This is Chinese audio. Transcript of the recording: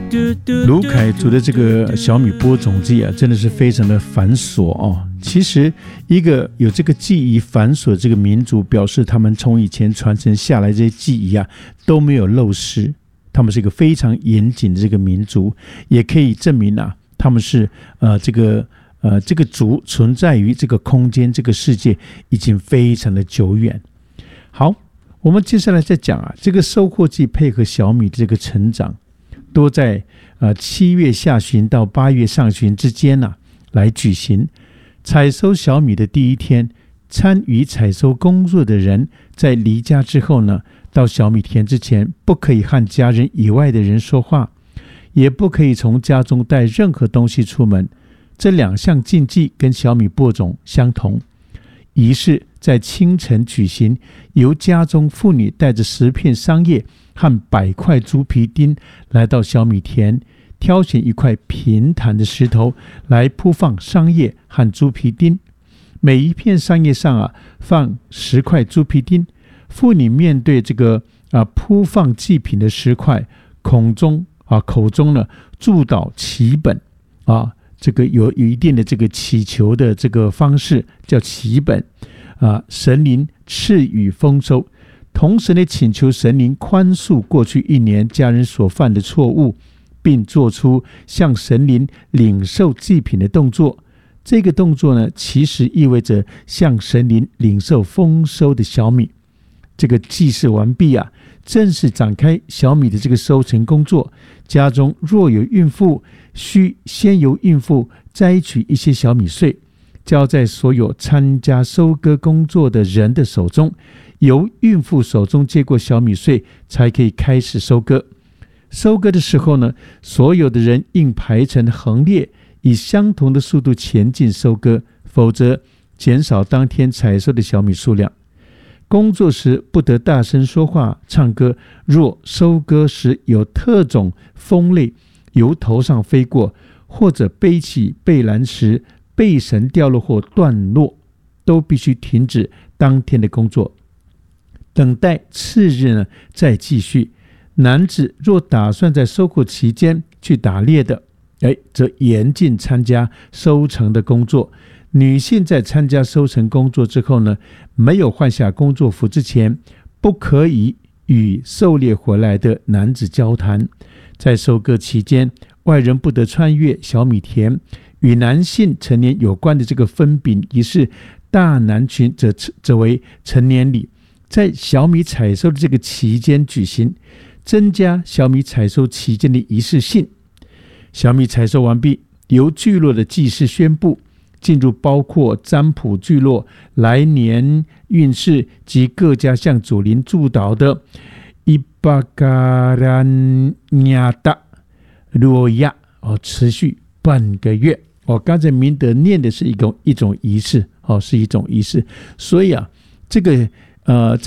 卢凯族的这个小米播种季啊，真的是非常的繁琐哦。其实，一个有这个技艺繁琐的这个民族，表示他们从以前传承下来这些技艺啊都没有漏失。他们是一个非常严谨的这个民族，也可以证明啊，他们是这个族存在于这个空间这个世界已经非常的久远。好，我们接下来再讲啊，这个收获季配合小米的这个成长，多在7月下旬到8月上旬之间来举行。采收小米的第一天，参与采收工作的人在离家之后呢，到小米田之前，不可以和家人以外的人说话，也不可以从家中带任何东西出门。这2项禁忌跟小米播种相同。仪式在清晨举行，由家中妇女带着10片桑叶和100块猪皮丁来到小米田，挑选一块平坦的石头来铺放桑叶和猪皮丁。每一片桑叶上放10块猪皮丁。妇女面对这个铺放祭品的石块，口中呢祝祷祈本这个有一定的这个祈求的这个方式叫祈本神灵赐予丰收，同时呢请求神灵宽恕过去1年家人所犯的错误，并做出向神灵领受祭品的动作。这个动作呢其实意味着向神灵领受丰收的小米。这个祭祀完毕正式展开小米的这个收成工作。家中若有孕妇，需先由孕妇摘取一些小米穗，交在所有参加收割工作的人的手中，由孕妇手中接过小米穗，才可以开始收割。收割的时候呢，所有的人应排成横列，以相同的速度前进收割，否则减少当天采收的小米数量。工作时不得大声说话、唱歌。若收割时有特种蜂类由头上飞过，或者背起背篮时背绳掉落或断落，都必须停止当天的工作，等待次日呢再继续。男子若打算在收获期间去打猎的，则严禁参加收成的工作。女性在参加收成工作之后呢，没有换下工作服之前，不可以与狩猎回来的男子交谈。在收割期间，外人不得穿越小米田。与男性成年有关的这个分饼仪式，大男群则为成年礼，在小米采收的这个期间举行，增加小米采收期间的仪式性。小米采收完毕，由聚落的祭司宣布进入包括占卜聚落来年运势及各家向祖灵祝祷的伊巴嘎兰亚达罗亚持续半个月。刚才明德念的是一种仪式，是一种仪式。所以这个